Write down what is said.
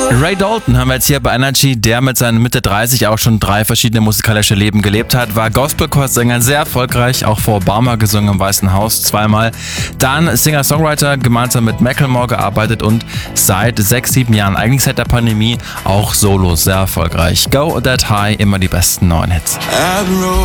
Ray Dalton haben wir jetzt hier bei Energy, der mit seinen Mitte 30 auch schon 3 verschiedene musikalische Leben gelebt hat, war Gospelchorsänger, sehr erfolgreich, auch vor Obama gesungen im Weißen Haus 2-mal, dann Singer-Songwriter, gemeinsam mit Macklemore gearbeitet und seit 6-7 Jahren, eigentlich seit der Pandemie, auch solo sehr erfolgreich. Go That High, immer die besten neuen Hits.